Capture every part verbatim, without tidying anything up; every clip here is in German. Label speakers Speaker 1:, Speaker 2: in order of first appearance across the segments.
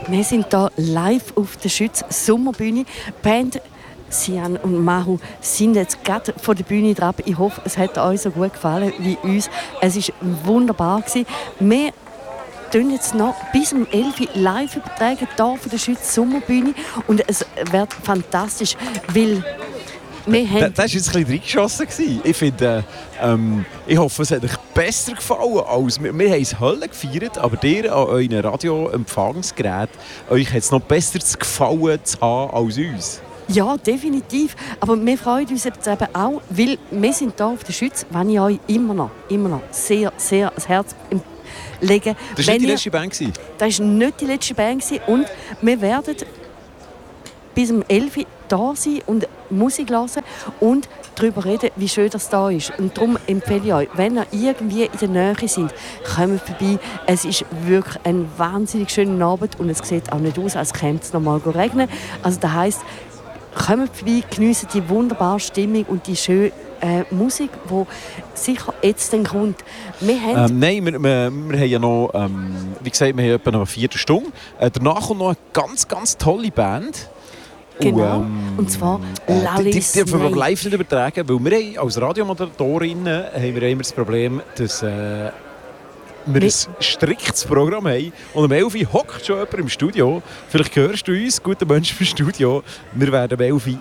Speaker 1: Wir sind hier live auf der Schütz Sommerbühne. Die Band Sian und Mahu sind jetzt gerade von der Bühne dran. Ich hoffe, es hat euch so gut gefallen wie uns. Es war wunderbar. Wir tun jetzt noch bis um elf Uhr live übertragen, hier von der Schütz Sommerbühne. Und es wird fantastisch, weil wir haben...
Speaker 2: Das war jetzt ein bisschen reingeschossen. Ich finde, ähm, ich hoffe, es hat euch besser gefallen als wir. Wir haben es Hölle gefeiert, aber ihr an euren Radioempfangsgeräten, euch hat es noch besser gefallen zu haben als uns.
Speaker 1: Ja, definitiv. Aber wir freuen uns jetzt eben auch, weil wir sind hier auf der Schütz, wenn ich euch immer noch, immer noch sehr, sehr ans Herz lege.
Speaker 2: Das war nicht die letzte Band?
Speaker 1: Das war nicht die letzte Band. Und wir werden bis um elf Uhr da sein und Musik hören und darüber reden, wie schön das da ist. Und darum empfehle ich euch, wenn ihr irgendwie in der Nähe seid, kommt vorbei. Es ist wirklich ein wahnsinnig schöner Abend und es sieht auch nicht aus, als käme es noch mal regnen. Also das heisst, kommt vorbei, geniessen die wunderbare Stimmung und die schöne äh, Musik, die sicher jetzt dann kommt. Wir haben
Speaker 2: ähm, nein, wir, wir, wir haben ja noch, ähm, wie gesagt, wir haben etwa noch eine Viertelstunde. Äh, danach kommt noch eine ganz, ganz tolle Band.
Speaker 1: Genau,
Speaker 2: und, ähm,
Speaker 1: und zwar
Speaker 2: äh,
Speaker 1: Lali
Speaker 2: die, die, die dürfen wir
Speaker 1: Snake.
Speaker 2: live nicht übertragen, weil wir haben, als Radiomoderatorinnen haben wir immer das Problem, dass äh, wir ein striktes Programm haben. Und um elf Uhr hockt schon jemand im Studio. Vielleicht hörst du uns, guter Mensch im Studio. Wir werden um elf Uhr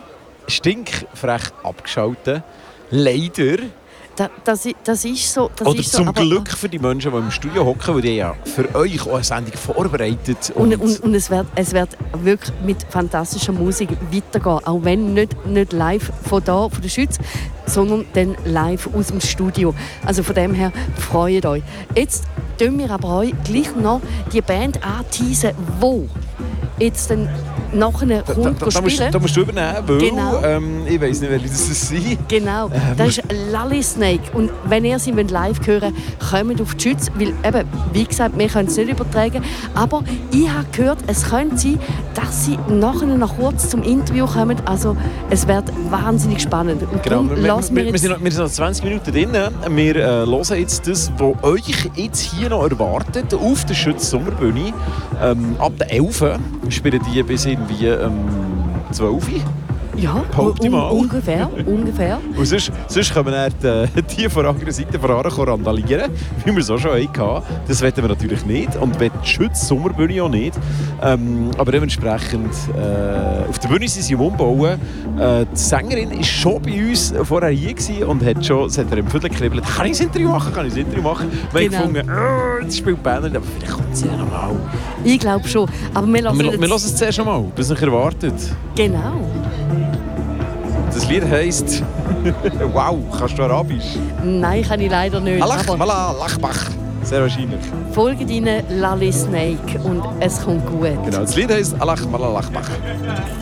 Speaker 2: stinkfrech abgeschaltet. Leider.
Speaker 1: Da, das, das ist so. Das
Speaker 2: Oder
Speaker 1: ist
Speaker 2: zum
Speaker 1: so, aber,
Speaker 2: Glück für die Menschen, die im Studio hocken, weil die ja für euch auch eine Sendung vorbereitet.
Speaker 1: Und, und, und es, wird, es wird wirklich mit fantastischer Musik weitergehen. Auch wenn nicht, nicht live von da, von der Schütz, sondern dann live aus dem Studio. Also von dem her freut euch. Jetzt tun wir aber euch gleich noch die Band anteasen, wo jetzt dann nachher
Speaker 2: Da,
Speaker 1: kommt
Speaker 2: da, da, musst,
Speaker 1: spielen.
Speaker 2: da musst du übernehmen, weil
Speaker 1: Genau.
Speaker 2: ähm, ich weiss nicht, welche das sind.
Speaker 1: Genau,
Speaker 2: Ähm.
Speaker 1: das ist Lali Snake. Und wenn ihr sie live hören wollt, kommt auf die Schütz. Weil eben, wie gesagt, wir können es nicht übertragen. Aber ich habe gehört, es könnte sein, dass sie nachher noch kurz zum Interview kommen. Also es wird wahnsinnig spannend. Und
Speaker 2: Genau,
Speaker 1: darum
Speaker 2: wir,
Speaker 1: lassen
Speaker 2: wir,
Speaker 1: wir
Speaker 2: wir,
Speaker 1: jetzt...
Speaker 2: sind noch, wir sind noch zwanzig Minuten drin. Wir äh, hören jetzt das, was euch jetzt hier noch erwartet, auf der Schütz Sommerbühne. Ähm, ab der elf Uhr spielen die bis irgendwie ähm, zwölf Uhr.
Speaker 1: Ja,
Speaker 2: Behaupte ich
Speaker 1: un-
Speaker 2: mal.
Speaker 1: ungefähr, ungefähr.
Speaker 2: Und sonst, sonst können wir dann die, die von anderer Seite von randalieren, wie wir es auch schon hatten. Das wollen wir natürlich nicht und wollen die Schütz Sommerbühne auch nicht. Ähm, aber dementsprechend, äh, auf der Bühne sind sie am Umbauen. Äh, die Sängerin war schon bei uns vorher hier gewesen und hat schon, es hat ihr im Viertel gekribbelt, kann ich das Interview machen, kann ich das Interview machen? Wir
Speaker 1: Genau.
Speaker 2: haben gefunden, oh, jetzt spielt die Band nicht, aber vielleicht kommt sie ja noch mal.
Speaker 1: Ich glaube schon. Aber wir lassen
Speaker 2: Wir,
Speaker 1: jetzt...
Speaker 2: wir hören es zuerst noch mal, bis es erwartet.
Speaker 1: Genau.
Speaker 2: Das Lied heisst «Wow, kannst du Arabisch?»
Speaker 1: Nein, kann ich leider nicht.
Speaker 2: «Alach,
Speaker 1: Aber
Speaker 2: Mala, Lachbach». Sehr wahrscheinlich.
Speaker 1: folgt ihnen Lali Snake und es kommt gut.
Speaker 2: Genau, das Lied heisst «Alach, Mala, Lachbach».